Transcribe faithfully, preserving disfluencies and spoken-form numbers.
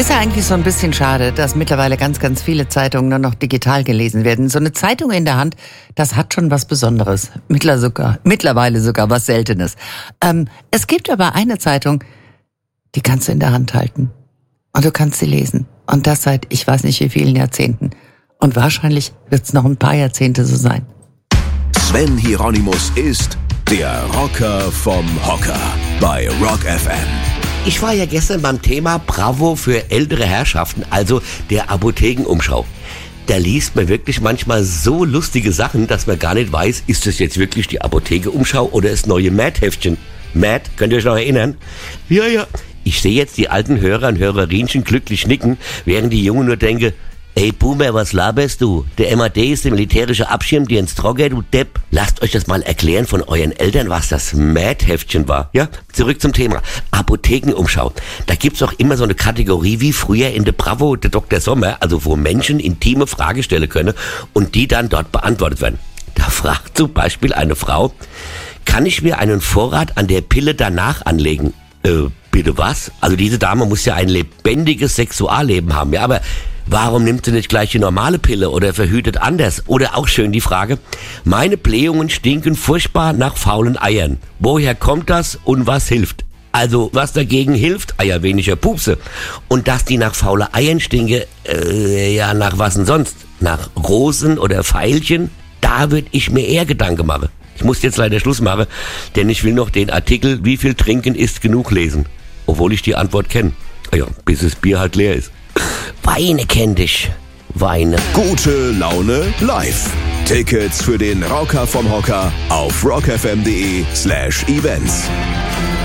Ist ja eigentlich so ein bisschen schade, dass mittlerweile ganz, ganz viele Zeitungen nur noch digital gelesen werden. So eine Zeitung in der Hand, das hat schon was Besonderes. Mittlerweile sogar was Seltenes. Ähm, es gibt aber eine Zeitung, die kannst du in der Hand halten. Und du kannst sie lesen. Und das seit ich weiß nicht wie vielen Jahrzehnten. Und wahrscheinlich wird es noch ein paar Jahrzehnte so sein. Sven Hieronymus ist der Rocker vom Hocker bei Rock F M. Ich war ja gestern beim Thema Bravo für ältere Herrschaften, also der Apothekenumschau. Da liest man wirklich manchmal so lustige Sachen, dass man gar nicht weiß, ist das jetzt wirklich die Apothekenumschau oder das neue Mad-Heftchen. Mad, könnt ihr euch noch erinnern? Ja, ja. Ich sehe jetzt die alten Hörer und Hörerinchen glücklich nicken, während die Jungen nur denken, ey Boomer, was laberst du? Der M A D ist der militärische Abschirmdienst-Trogger, du Depp. Lasst euch das mal erklären von euren Eltern, was das Mad-Heftchen war. Ja, zurück zum Thema. Apothekenumschau. Da gibt's auch immer so eine Kategorie wie früher in der Bravo, der Doktor Sommer, also wo Menschen intime Fragen stellen können und die dann dort beantwortet werden. Da fragt zum Beispiel eine Frau, kann ich mir einen Vorrat an der Pille danach anlegen? Äh, bitte was? Also diese Dame muss ja ein lebendiges Sexualleben haben, ja, aber warum nimmt sie nicht gleich die normale Pille oder verhütet anders? Oder auch schön die Frage, meine Blähungen stinken furchtbar nach faulen Eiern. Woher kommt das und was hilft? Also, was dagegen hilft? Eier weniger Pupse. Und dass die nach faule Eiern stinken, äh, ja, nach was denn sonst? Nach Rosen oder Veilchen? Da würde ich mir eher Gedanken machen. Ich muss jetzt leider Schluss machen, denn ich will noch den Artikel, wie viel trinken ist genug lesen. Obwohl ich die Antwort kenne. Ja, bis das Bier halt leer ist. Weine kenn dich. Weine. Gute Laune live. Tickets für den Rocker vom Hocker auf rockfm.de slash events.